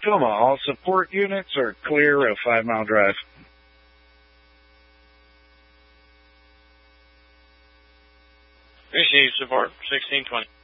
Tacoma, all support units are clear of 5 Mile Drive. Receive support, 1620.